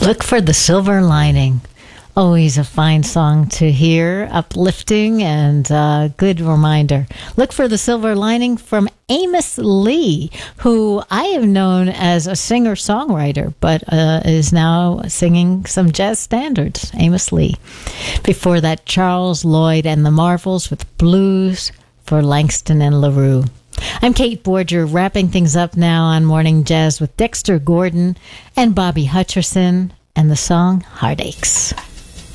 Look for the silver lining. Always a fine song to hear, uplifting, and good reminder. Look for the silver lining from Amos Lee, who I have known as a singer-songwriter, but is now singing some jazz standards. Amos Lee. Before that, Charles Lloyd and the Marvels with Blues for Langston and LaRue. I'm Kate Borger, wrapping things up now on Morning Jazz with Dexter Gordon and Bobby Hutcherson and the song Heartaches.